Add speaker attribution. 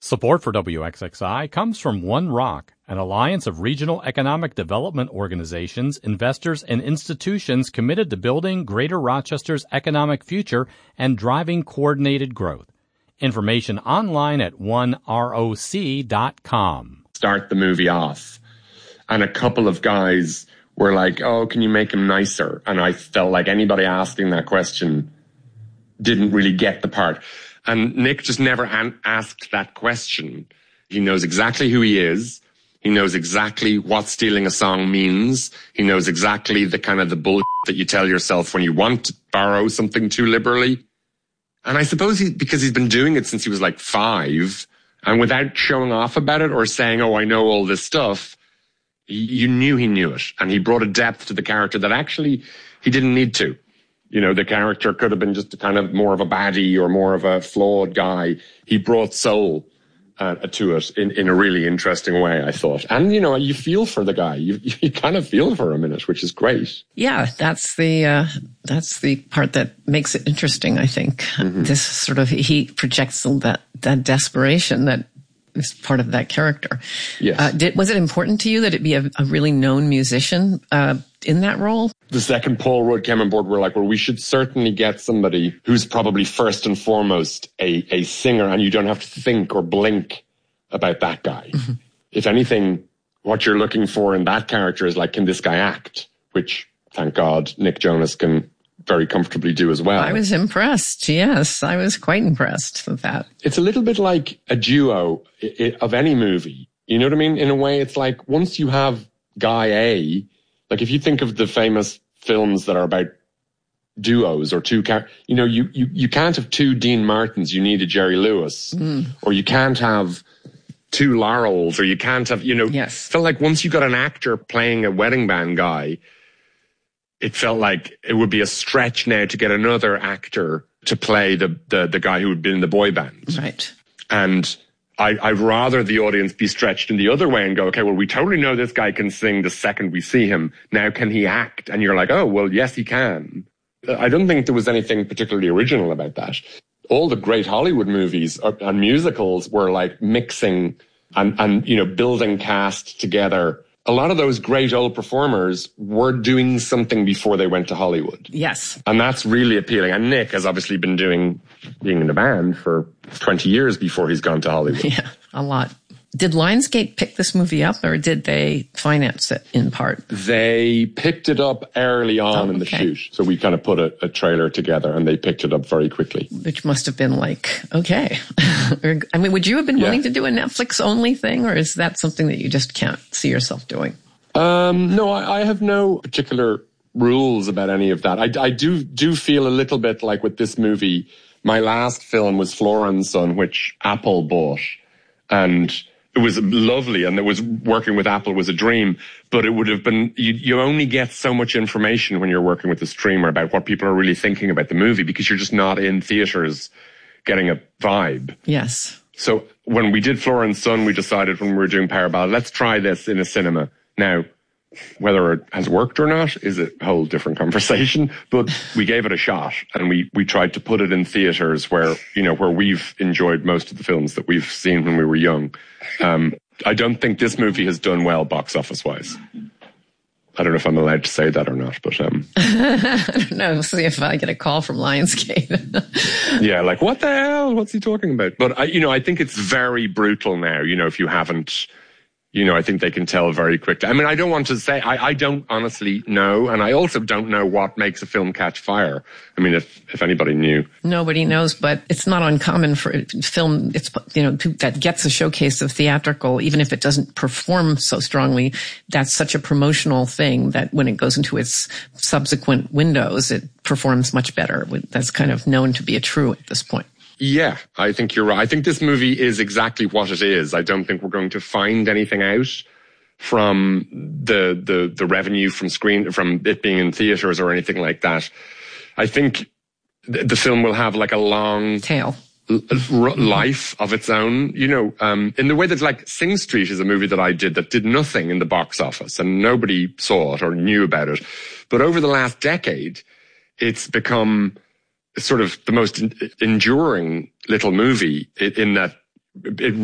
Speaker 1: Support for WXXI comes from One Rock, an alliance of regional economic development organizations, investors, and institutions committed to building Greater Rochester's economic future and driving coordinated growth. Information online at oneroc.com.
Speaker 2: Start the movie off, and a couple of guys were like, oh, can you make him nicer? And I felt like anybody asking that question didn't really get the part. And Nick just never asked that question. He knows exactly who he is. He knows exactly what stealing a song means. He knows exactly the kind of the bullshit that you tell yourself when you want to borrow something too liberally. And I suppose because he's been doing it since he was like 5, and without showing off about it or saying, oh, I know all this stuff, you knew he knew it. And he brought a depth to the character that actually he didn't need to. You know, the character could have been just a kind of more of a baddie or more of a flawed guy. He brought soul to it in a really interesting way, I thought. And, you know, you feel for the guy. You kind of feel for him in it, which is great.
Speaker 3: Yeah, that's the part that makes it interesting, I think. Mm-hmm. This sort of, he projects that desperation that is part of that character.
Speaker 2: Yes.
Speaker 3: Was it important to you that it be a really known musician in that role?
Speaker 2: The second Paul Rudd came on board, we're like, well, we should certainly get somebody who's probably first and foremost a singer, and you don't have to think or blink about that guy. Mm-hmm. If anything, what you're looking for in that character is like, can this guy act? Which, thank God, Nick Jonas can very comfortably do as well.
Speaker 3: I was impressed. Yes, I was quite impressed with that.
Speaker 2: It's a little bit like a duo of any movie. You know what I mean? In a way, it's like once you have guy A, like if you think of the famous films that are about duos or two, you know, you can't have two Dean Martins. You need a Jerry Lewis, or you can't have two Laurels, or you can't have, you know.
Speaker 3: Yes.
Speaker 2: It felt like once you got an actor playing a wedding band guy, it felt like it would be a stretch now to get another actor to play the guy who had been in the boy band.
Speaker 3: Right.
Speaker 2: And I'd rather the audience be stretched in the other way and go, okay, well, we totally know this guy can sing the second we see him. Now, can he act? And you're like, oh, well, yes, he can. I don't think there was anything particularly original about that. All the great Hollywood movies and musicals were like mixing and you know, building cast together. A lot of those great old performers were doing something before they went to Hollywood.
Speaker 3: Yes.
Speaker 2: And that's really appealing. And Nick has obviously been being in the band for 20 years before he's gone to Hollywood.
Speaker 3: Yeah, a lot. Did Lionsgate pick this movie up, or did they finance it in part?
Speaker 2: They picked it up early on in the shoot. So we kind of put a trailer together and they picked it up very quickly.
Speaker 3: Which must have been like, okay. I mean, would you have been willing to do a Netflix only thing, or is that something that you just can't see yourself doing?
Speaker 2: No, I have no particular rules about any of that. I do feel a little bit like with this movie, my last film was Flora and Son, which Apple bought, and it was lovely, and it was working with Apple was a dream, but it would have been, you only get so much information when you're working with a streamer about what people are really thinking about the movie, because you're just not in theaters getting a vibe.
Speaker 3: Yes.
Speaker 2: So when we did Flora and Son, we decided when we were doing Parabellum, let's try this in a cinema. Now, whether it has worked or not is a whole different conversation, but we gave it a shot, and we tried to put it in theaters where, you know, where we've enjoyed most of the films that we've seen when we were young. I don't think this movie has done well box office wise. I don't know if I'm allowed to say that or not, but
Speaker 3: I don't know. We'll see if I get a call from Lionsgate.
Speaker 2: Yeah, like, what the hell? What's he talking about? But I think it's very brutal now. You know, if you haven't, you know, I think they can tell very quickly. I mean, I don't want to say, I don't honestly know. And I also don't know what makes a film catch fire. I mean, if anybody knew.
Speaker 3: Nobody knows, but it's not uncommon for film, it's, you know, that gets a showcase of theatrical, even if it doesn't perform so strongly, that's such a promotional thing that when it goes into its subsequent windows, it performs much better. That's kind of known to be a true at this point.
Speaker 2: Yeah, I think you're right. I think this movie is exactly what it is. I don't think we're going to find anything out from the revenue from it being in theaters or anything like that. I think the film will have like a long
Speaker 3: tail
Speaker 2: life of its own, you know, in the way that like Sing Street is a movie that I did that did nothing in the box office and nobody saw it or knew about it. But over the last decade, it's become sort of the most enduring little movie in that it